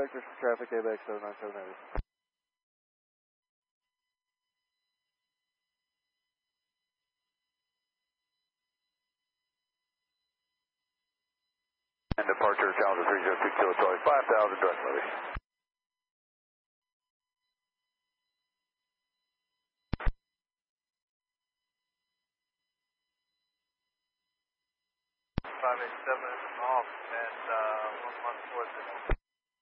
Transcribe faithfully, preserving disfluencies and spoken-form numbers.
vectors for traffic, A B X seven nine seven eight. And departure Challenger three zero two Kilo Charlie five thousand, direct levy. five eight seven off and uh, one one four zero.